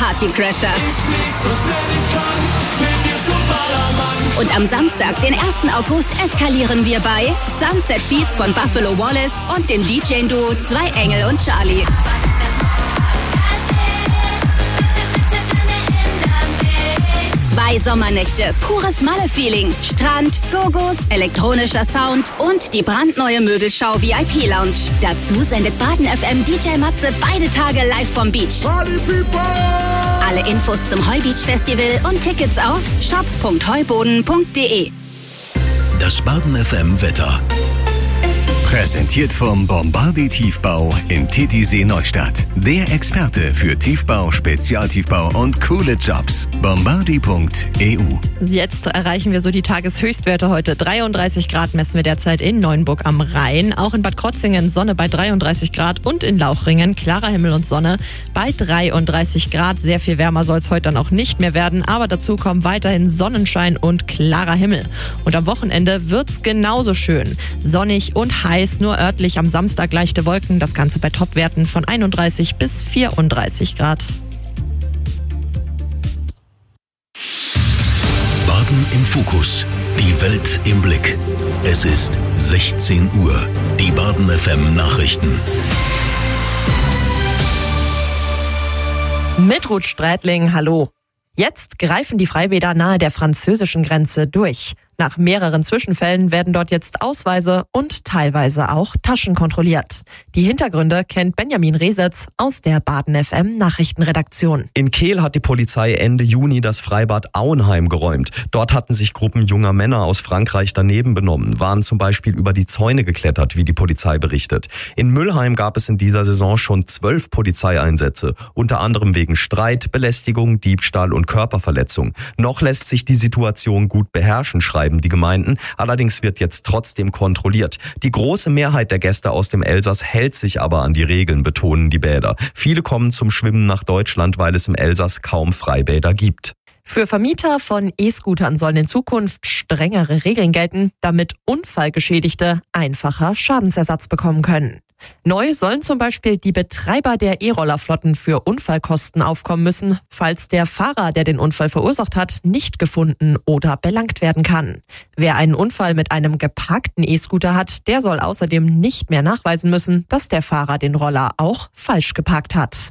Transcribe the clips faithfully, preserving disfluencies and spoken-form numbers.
Partycrasher. Und am Samstag, den ersten August, eskalieren wir bei Sunset Beats von Buffalo Wallace und dem D J-Duo Zwei Engel und Charlie. Zwei Sommernächte, pures Malle-Feeling, Strand, Gogos, elektronischer Sound und die brandneue Möbelschau V I P-Lounge. Dazu sendet Baden F M D J Matze beide Tage live vom Beach. Party People! Alle Infos zum Heubeach Festival und Tickets auf shop punkt heuboden punkt de. Das Baden F M Wetter. Präsentiert vom Bombardier Tiefbau in Titisee Neustadt. Der Experte für Tiefbau, Spezialtiefbau und coole Jobs. bombardier punkt e u. Jetzt erreichen wir so die Tageshöchstwerte heute. dreiunddreißig Grad messen wir derzeit in Neuenburg am Rhein. Auch in Bad Krotzingen Sonne bei dreiunddreißig Grad und in Lauchringen klarer Himmel und Sonne bei dreiunddreißig Grad. Sehr viel wärmer soll es heute dann auch nicht mehr werden, aber dazu kommen weiterhin Sonnenschein und klarer Himmel. Und am Wochenende wird's genauso schön. Sonnig und heiß. Nur örtlich am Samstag leichte Wolken, das Ganze bei Topwerten von einunddreißig bis vierunddreißig Grad. Baden im Fokus, die Welt im Blick. Es ist sechzehn Uhr, die Baden F M Nachrichten. Mit Ruth Strätling, hallo. Jetzt greifen die Freibäder nahe der französischen Grenze durch. Nach mehreren Zwischenfällen werden dort jetzt Ausweise und teilweise auch Taschen kontrolliert. Die Hintergründe kennt Benjamin Resetz aus der Baden F M Nachrichtenredaktion. In Kehl hat die Polizei Ende Juni das Freibad Auenheim geräumt. Dort hatten sich Gruppen junger Männer aus Frankreich daneben benommen, waren zum Beispiel über die Zäune geklettert, wie die Polizei berichtet. In Müllheim gab es in dieser Saison schon zwölf Polizeieinsätze, unter anderem wegen Streit, Belästigung, Diebstahl und Körperverletzung. Noch lässt sich die Situation gut beherrschen, schreiben die Gemeinden. Allerdings wird jetzt trotzdem kontrolliert. Die große Mehrheit der Gäste aus dem Elsass hält sich aber an die Regeln, betonen die Bäder. Viele kommen zum Schwimmen nach Deutschland, weil es im Elsass kaum Freibäder gibt. Für Vermieter von E-Scootern sollen in Zukunft strengere Regeln gelten, damit Unfallgeschädigte einfacher Schadensersatz bekommen können. Neu sollen zum Beispiel die Betreiber der E-Rollerflotten für Unfallkosten aufkommen müssen, falls der Fahrer, der den Unfall verursacht hat, nicht gefunden oder belangt werden kann. Wer einen Unfall mit einem geparkten E-Scooter hat, der soll außerdem nicht mehr nachweisen müssen, dass der Fahrer den Roller auch falsch geparkt hat.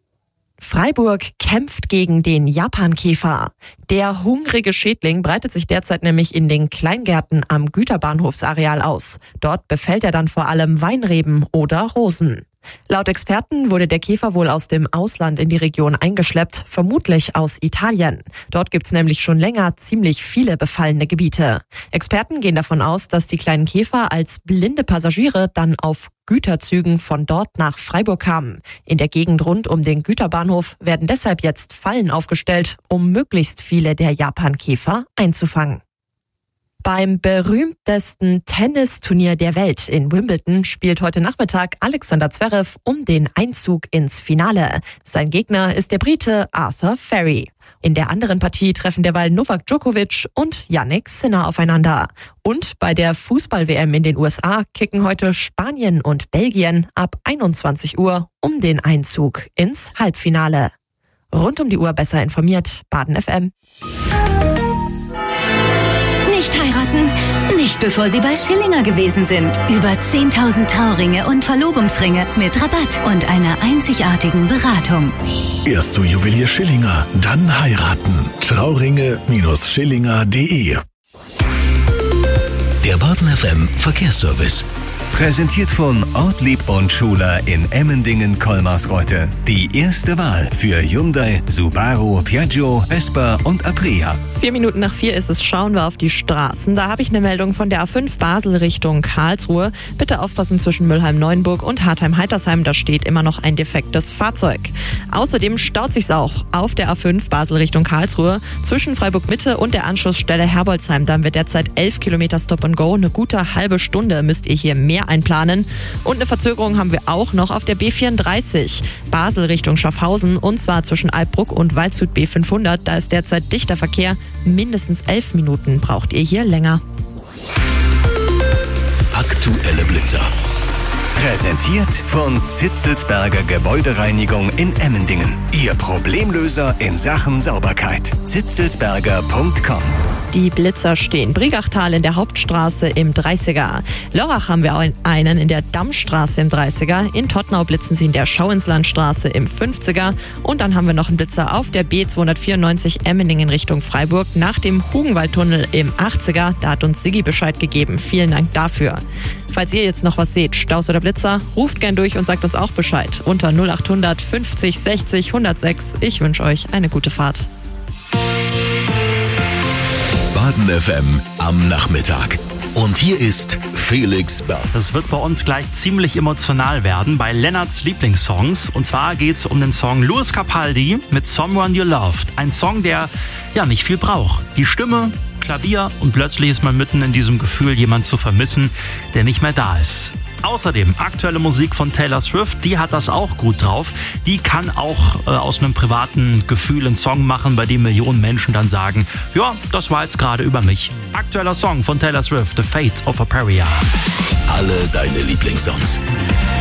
Freiburg kämpft gegen den Japankäfer. Der hungrige Schädling breitet sich derzeit nämlich in den Kleingärten am Güterbahnhofsareal aus. Dort befällt er dann vor allem Weinreben oder Rosen. Laut Experten wurde der Käfer wohl aus dem Ausland in die Region eingeschleppt, vermutlich aus Italien. Dort gibt's nämlich schon länger ziemlich viele befallene Gebiete. Experten gehen davon aus, dass die kleinen Käfer als blinde Passagiere dann auf Güterzügen von dort nach Freiburg kamen. In der Gegend rund um den Güterbahnhof werden deshalb jetzt Fallen aufgestellt, um möglichst viele der Japankäfer einzufangen. Beim berühmtesten Tennisturnier der Welt in Wimbledon spielt heute Nachmittag Alexander Zverev um den Einzug ins Finale. Sein Gegner ist der Brite Arthur Ferry. In der anderen Partie treffen derweil Novak Djokovic und Jannik Sinner aufeinander. Und bei der Fußball-W M in den U S A kicken heute Spanien und Belgien ab einundzwanzig Uhr um den Einzug ins Halbfinale. Rund um die Uhr besser informiert, Baden F M. Nicht heiraten? Nicht bevor Sie bei Schillinger gewesen sind. Über zehntausend Trauringe und Verlobungsringe mit Rabatt und einer einzigartigen Beratung. Erst zu Juwelier Schillinger, dann heiraten. Trauringe Schillinger punkt de. Der Baden F M Verkehrsservice. Präsentiert von Ortlieb und Schuler in Emmendingen-Kolmarsreuth. Die erste Wahl für Hyundai, Subaru, Piaggio, Vespa und Aprilia. Vier Minuten nach vier ist es, schauen wir auf die Straßen. Da habe ich eine Meldung von der A fünf Basel Richtung Karlsruhe. Bitte aufpassen zwischen Mülheim-Neuenburg und Hartheim-Heitersheim. Da steht immer noch ein defektes Fahrzeug. Außerdem staut sich's auch auf der A fünf Basel Richtung Karlsruhe. Zwischen Freiburg-Mitte und der Anschlussstelle Herbolzheim. Da haben wir derzeit elf Kilometer Stop and Go. Eine gute halbe Stunde müsst ihr hier mehr einplanen. Und eine Verzögerung haben wir auch noch auf der B vierunddreißig Basel Richtung Schaffhausen, und zwar zwischen Alpbruck und Waldshut B fünfhundert. Da ist derzeit dichter Verkehr. Mindestens elf Minuten braucht ihr hier länger. Aktuelle Blitzer. Präsentiert von Zitzelsberger Gebäudereinigung in Emmendingen. Ihr Problemlöser in Sachen Sauberkeit. zitzelsberger punkt com. Die Blitzer stehen. Brigachtal in der Hauptstraße im dreißiger. Lörrach haben wir einen in der Dammstraße im dreißiger. In Todtnau blitzen sie in der Schauinslandstraße im fünfziger. Und dann haben wir noch einen Blitzer auf der B zweihundertvierundneunzig Emmendingen Richtung Freiburg nach dem Hugenwaldtunnel im achtziger. Da hat uns Siggi Bescheid gegeben. Vielen Dank dafür. Falls ihr jetzt noch was seht, Staus oder Blitzer, ruft gern durch und sagt uns auch Bescheid. Unter null acht hundert fünfzig sechzig hundertsechs. Ich wünsche euch eine gute Fahrt. Baden F M am Nachmittag. Und hier ist Felix Berz. Das wird bei uns gleich ziemlich emotional werden bei Lennarts Lieblingssongs. Und zwar geht es um den Song Lewis Capaldi mit Someone You Loved. Ein Song, der ja nicht viel braucht. Die Stimme, Klavier und plötzlich ist man mitten in diesem Gefühl, jemanden zu vermissen, der nicht mehr da ist. Außerdem aktuelle Musik von Taylor Swift, die hat das auch gut drauf. Die kann auch äh, aus einem privaten Gefühl einen Song machen, bei dem Millionen Menschen dann sagen, ja, das war jetzt gerade über mich. Aktueller Song von Taylor Swift, The Fate of a Pariah. Alle deine Lieblingssongs.